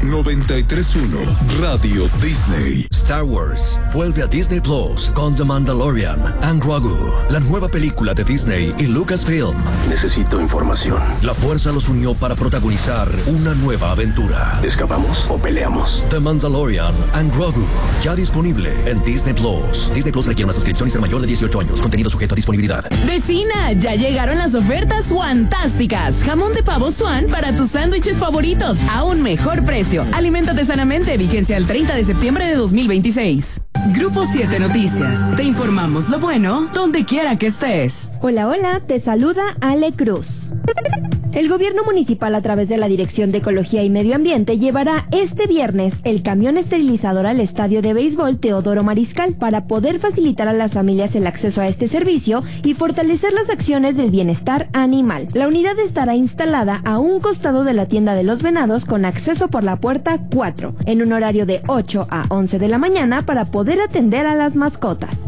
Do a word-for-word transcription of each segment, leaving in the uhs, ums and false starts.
noventa y tres punto uno Radio Disney. Star Wars vuelve a Disney Plus con The Mandalorian and Grogu, la nueva película de Disney y Lucasfilm. Necesito información. La fuerza los unió para protagonizar una nueva aventura. ¿Escapamos o peleamos? The Mandalorian and Grogu, ya disponible en Disney Plus. Disney Plus requiere una suscripción y ser mayor de dieciocho años. Contenido sujeto a disponibilidad. Vecina, ya llegaron las ofertas fantásticas. Jamón de pavo Swan para tus sándwiches favoritos a un mejor precio. Aliméntate sanamente. Vigencia el treinta de septiembre de dos mil veintiséis. Grupo siete Noticias. Te informamos lo bueno donde quiera que estés. Hola, hola, te saluda Ale Cruz. El gobierno municipal, a través de la Dirección de Ecología y Medio Ambiente, llevará este viernes el camión esterilizador al estadio de béisbol Teodoro Mariscal para poder facilitar a las familias el acceso a este servicio y fortalecer las acciones del bienestar animal. La unidad estará instalada a un costado de la tienda de los venados con acceso por la puerta cuatro, en un horario de ocho a once de la mañana para poder atender a las mascotas.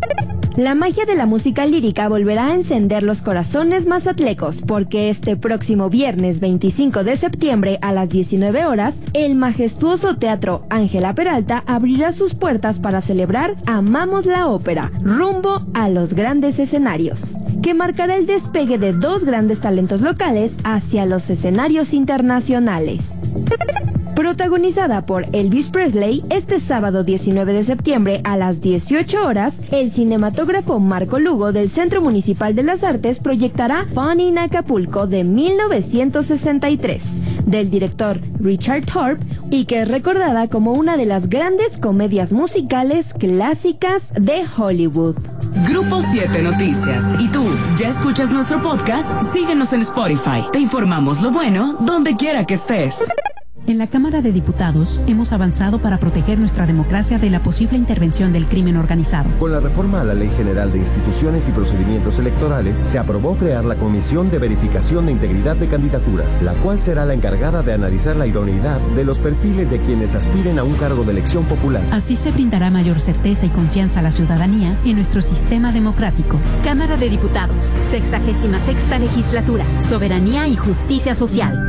La magia de la música lírica volverá a encender los corazones mazatlecos, porque este próximo viernes veinticinco de septiembre a las diecinueve horas, el majestuoso Teatro Ángela Peralta abrirá sus puertas para celebrar Amamos la Ópera, rumbo a los grandes escenarios, que marcará el despegue de dos grandes talentos locales hacia los escenarios internacionales. Protagonizada por Elvis Presley, este sábado diecinueve de septiembre a las dieciocho horas, el cinematógrafo Marco Lugo del Centro Municipal de las Artes proyectará Fun in Acapulco de mil novecientos sesenta y tres, del director Richard Thorpe, y que es recordada como una de las grandes comedias musicales clásicas de Hollywood. Grupo siete Noticias. ¿Y tú, ya escuchas nuestro podcast? Síguenos en Spotify. Te informamos lo bueno donde quiera que estés. En la Cámara de Diputados hemos avanzado para proteger nuestra democracia de la posible intervención del crimen organizado. Con la reforma a la Ley General de Instituciones y Procedimientos Electorales, se aprobó crear la Comisión de Verificación de Integridad de Candidaturas, la cual será la encargada de analizar la idoneidad de los perfiles de quienes aspiren a un cargo de elección popular. Así se brindará mayor certeza y confianza a la ciudadanía en nuestro sistema democrático. Cámara de Diputados, sexagésima sexta legislatura, Soberanía y Justicia Social.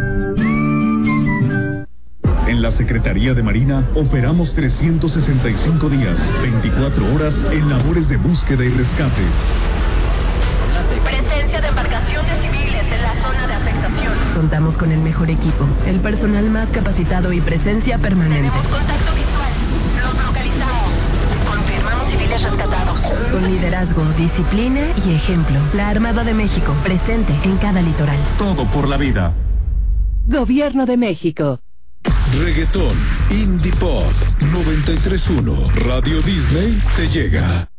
En la Secretaría de Marina operamos trescientos sesenta y cinco días, veinticuatro horas en labores de búsqueda y rescate. Presencia de embarcaciones civiles en la zona de afectación. Contamos con el mejor equipo, el personal más capacitado y presencia permanente. Tenemos contacto visual. Los localizamos. Confirmamos civiles rescatados. Con liderazgo, disciplina y ejemplo. La Armada de México, presente en cada litoral. Todo por la vida. Gobierno de México. Reggaetón, Indie Pop, noventa y tres punto uno Radio Disney te llega.